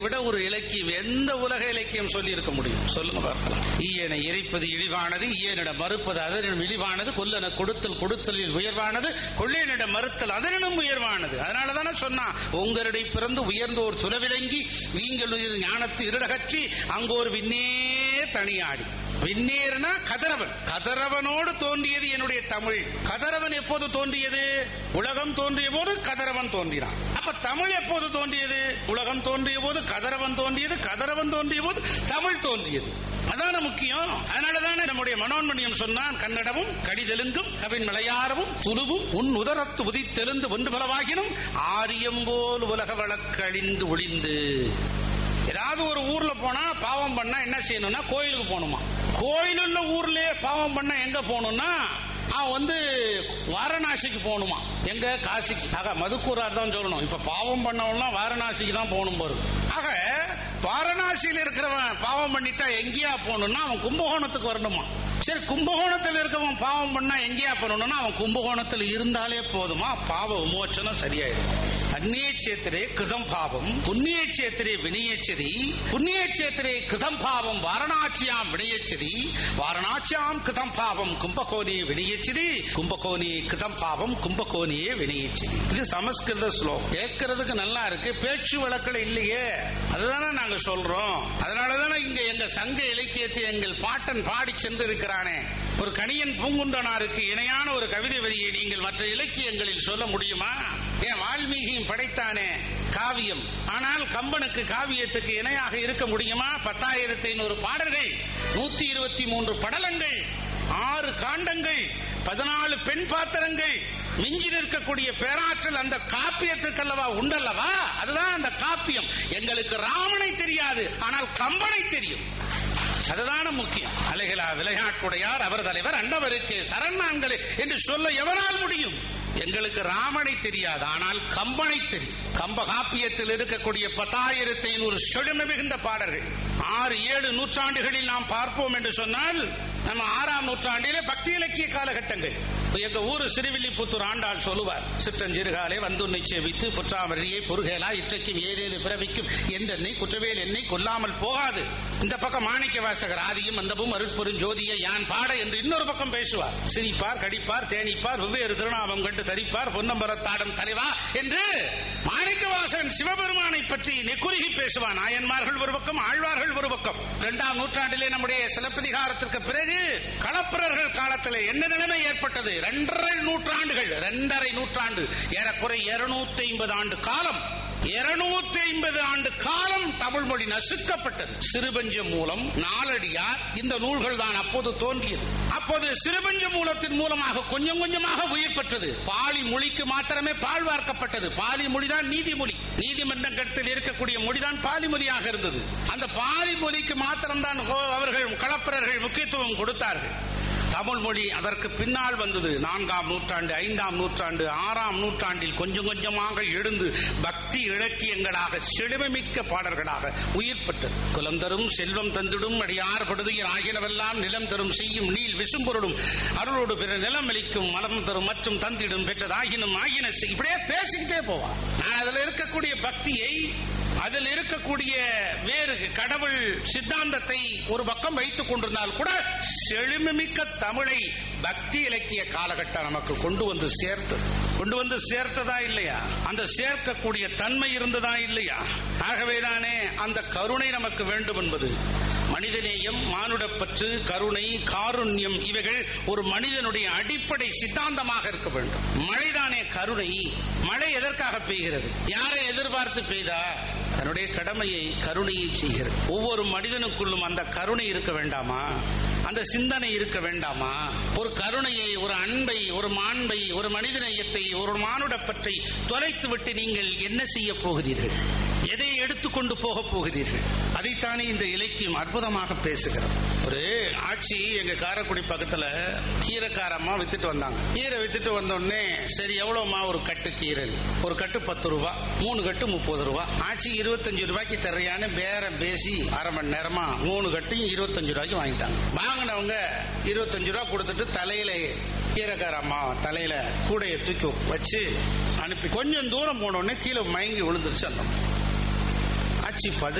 விட ஒரு இலக்கியம் எந்த உலக இலக்கியம் சொல்லி இருக்க முடியும்? சொல்லுங்க பார்க்கலாம். ஈயனை எரிப்பது இழிவானது, ஈயனிடம் மறுப்பது அதனிடம் இழிவானது, கொல்லன கொடுத்தல் கொடுத்தலில் உயர்வானது, கொள்ளையனிடம் மறுத்தல் அதனிடம் உயர்வானது. அதனாலதானே சொன்னா, உங்களுடைய பிறந்து உயர்ந்தோர் சுலவிலங்கி நீங்கள் ஞானத்து இருடகற்றி அங்கோர் விண்ணே தனியாடி. விண்ணேர்னா கதிரவன், கதிரவனோடு தோன்றியது என்னுடைய தமிழ். கதிரவன் எப்போது தோன்றியது? உலகம் தோன்றிய போது கதிரவன் தோன்றினான். அப்ப தமிழ் எப்போது தோன்றியது? உலகம் தோன்றிய போது கதிரவன் தோன்றியது, கதிரவன் தோன்றிய போது தமிழ் தோன்றியது. அதான முக்கியம். அதனாலதானே நம்முடைய மனோன்மணியம் சொன்னான், கன்னடமும் கடிதெலுங்கும் கவின் மலையாரமும் துளுவும் உன் உதரத்து உதித்தெழுந்து ஒன்று பலவாகினும் ஆரியம் போல் உலக வழக்கழிந்து ஒளிந்து. ஏதாவது ஒரு ஊர்ல போனா பாவம் பண்ணா என்ன செய்யணும்னா கோயிலுக்கு போகணுமா? கோயில் உள்ள ஊர்லயே பாவம் பண்ணா எங்க போகணும்னா அவன் வாரணாசிக்கு போகணுமா? எங்க? காசிக்கு. ஆக மதுக்கூரார் தான் சொல்லணும். இப்ப பாவம் பண்ணவனா வாரணாசிக்கு தான் போகணும் போறது. ஆக வாரணாசியில் இருக்கிறவன் பாவம் பண்ணிட்டா எங்கேயா போகணும்னா அவன் கும்பகோணத்துக்கு வரணுமா? சரி, கும்பகோணத்தில் இருக்கவன் பாவம் பண்ணா எங்கேயா போகணும்னா அவன் கும்பகோணத்தில் இருந்தாலே போதுமா? பாவ விமோச்சனம் சரியாயிடும். அந்நியச்சேத்திரே கிருதம் பாவம் புண்ணியச்சேத்திரே வினயச்சரி, புண்ணியச்சேத்திரே கிருதம் பாவம் வாரணாசியாம் வினயச்சரி, வாரணாசியாம் கிருதம் பாவம் கும்பகோணியே வினயச்சரி, கும்பகோணியே கிருதம் பாவம் கும்பகோணியே வினயச்சரி. இது சமஸ்கிருத ஸ்லோகம். கேட்கறதுக்கு நல்லா இருக்கு, பேச்சு வழக்கில் இல்லையே. அதுதானே நாங்க சொல்றோம். அதனாலதானே இங்க எங்க சங்க இலக்கியத்தை எங்கள் பாட்டன் பாடி சென்று இருக்கிறானே. ஒரு கணியன் பூங்குன்றனாருக்கு இணையான ஒரு கவிதை வரியை நீங்கள் மற்ற இலக்கியங்களில் சொல்ல முடியுமா? ஏன் வால்மீகியும் படைத்தானே காவியம், ஆனால் கம்பனுக்கு காவியத்துக்கு இணையாக இருக்க முடியுமா? 10,500 பாடல்கள், 123 படலங்கள், 6 காண்டங்கள், 14 பெண் பாத்திரங்கள், மிஞ்சி நிற்கக்கூடிய பேராற்றல் அந்த காப்பியத்துக்கல்லவா உண்டல்லவா? அதுதான் அந்த காப்பியம். எங்களுக்கு ராமனை தெரியாது, ஆனால் கம்பனை தெரியும். அதுதான முக்கியம். அலைகளா விளையாட்டுடையார் அவர் தலைவர் அண்டவருக்கு சரணான்களே என்று சொல்ல எவரால் முடியும்? எங்களுக்கு ராமனை தெரியாது, ஆனால் கம்பனை தெரியும். கம்ப காப்பியத்தில் இருக்கக்கூடிய 10,500 செழுமை மிகுந்த பாடல்கள் 6-7 நூற்றாண்டுகளில் நாம் பார்ப்போம் என்று சொன்னால், நம்ம 6ஆம் நூற்றாண்டிலே பக்தி இலக்கிய காலகட்டங்கள். எங்க ஊரு சிறுவில்லிபுத்தூர் ஆண்டாள் சொல்லுவார், சிற்றஞ்சிறுகாலே வந்துன்னை சேவித்து புற்றாமரியை பொருகேலா இற்றைக்கும் ஏழேழு பிறவிக்கும் என்றென்னை குற்றவேல் என்னை கொல்லாமல் போகாது. இந்த பக்கம் மாணிக்க வாசகர் ஆதியும் அந்தமும் அருட்பெரும் ஜோதியை யான் பாட என்று இன்னொரு பக்கம் பேசுவார். சிரிப்பார், கடிப்பார், தேனிப்பார், வெவ்வேறு திருநாமம் கண்டு தரிப்பார், பொன்னம்பரத்தாடும் தலைவா என்று மாணிக்க வாசகன் சிவபெருமானை பற்றி நெக்குருகி பேசுவான். நாயன்மார்கள் ஒரு பக்கம், ஆழ்வார்கள் ஒரு பக்கம். 2ஆம் நூற்றாண்டிலே நம்முடைய சிலப்பதிகாரத்திற்கு பிறகு களப்பிரர்கள் காலத்திலே என்ன நிலைமை ஏற்பட்டது? 2.5 நூற்றாண்டு, ஏறக்குறை 250 ஆண்டு காலம், 250 ஆண்டு காலம் தமிழ் மொழி நசுக்கப்பட்டது. சிறுபஞ்ச மூலம், நாலடியார், இந்த நூல்கள் தான் அப்போது தோன்றியது. அப்போது சிறுபஞ்ச மூலத்தின் மூலமாக கொஞ்சம் கொஞ்சமாக உயிர் பெற்றது. பாலி மொழிக்கு மாத்திரமே பால் வார்க்கப்பட்டது. பாலி மொழிதான் நீதிமொழி, நீதிமன்றத்தில் இருக்கக்கூடிய மொழிதான் பாலி மொழியாக இருந்தது. அந்த பாலி மொழிக்கு மாத்திரம்தான் அவர்கள் களப்பிரர்கள் முக்கியத்துவம் கொடுத்தார்கள். தமிழ் மொழி அதற்கு பின்னால் வந்தது. 4ஆம் நூற்றாண்டு, 5ஆம் நூற்றாண்டு, 6ஆம் நூற்றாண்டில் கொஞ்சம் கொஞ்சமாக எழுந்து பக்தி இலக்கியங்களாக செழுமைமிக்க பாடல்களாக உயிர் பெற்றது. குலம் தரும் செல்வம் தந்திடும் அடியார் படுதுயர் ஆகியனவெல்லாம் நிலம் தரும் செய்யும் நீள் விசும்பொருளும் அருளோடு பிற நிலம் அளிக்கும் மலம் தரும் மற்றும் தந்திடும் பெற்றதாகினும் ஆகின இப்படியே பேசிக்கிட்டே போவார். நான் அதில் இருக்கக்கூடிய பக்தியை, அதில் இருக்கக்கூடிய வேறு கடவுள் சித்தாந்தத்தை ஒரு பக்கம் வைத்துக் கொண்டிருந்தால் கூட செழுமைமிக்க தமிழை பக்தி இலக்கிய காலகட்டம் நமக்கு கொண்டு வந்து சேர்த்ததா இல்லையா? அந்த சேர்க்கக்கூடிய தன்மை இருந்ததா இல்லையா? ஆகவேதானே அந்த கருணை நமக்கு வேண்டும் என்பது. மனிதநேயம், மானுடப்பற்று, கருணை, காருண்யம் இவைகள் ஒரு மனிதனுடைய அடிப்படை சித்தாந்தமாக இருக்க வேண்டும். மழைதானே கருணை. மழை எதற்காக பெய்கிறது? யாரை எதிர்பார்த்து பெய்தா? தன்னுடைய கடமையை, கருணையை செய்கிறது. ஒவ்வொரு மனிதனுக்குள்ளும் அந்த கருணை இருக்க வேண்டாமா? அந்த சிந்தனை இருக்க வேண்டாமா? ஒரு கருணையை, ஒரு அன்பை, ஒரு மாண்பை, ஒரு மனிதநேயத்தை, ஒரு மானுடப்பற்றை தொலைத்துவிட்டு நீங்கள் என்ன செய்ய போகிறீர்கள்? எதை எடுத்துக்கொண்டு போக போகிறீர்கள்? அதைத்தானே இந்த இலக்கியம் அற்புதமாக பேசுகிறது. ஒரு ஆட்சி எங்க காரைக்குடி பக்கத்துல கீரைக்காரம்மா வித்துட்டு வந்தாங்க. கீரை வித்துட்டு வந்தோடனே, சரி எவ்வளவுமா ஒரு கட்டு கீரை? ஒரு கட்டு 10 ரூபா, 3 கட்டு 30 ரூபா. ஆட்சி 25 ரூபாய்க்கு தர்றியான்னு பேரம் பேசி அரை மணி நேரமா 3 கட்டையும் 25 ரூபாய்க்கு வாங்கிட்டாங்க. வாங்கினவங்க 25 ரூபா கொடுத்துட்டு தலையில கீரைக்காரம்மா தலையில கூடைய தூக்கி வச்சு அனுப்பி கொஞ்சம் தூரம் போனோடனே கீழே மயங்கி விழுந்துருச்சு. அந்த அச்சு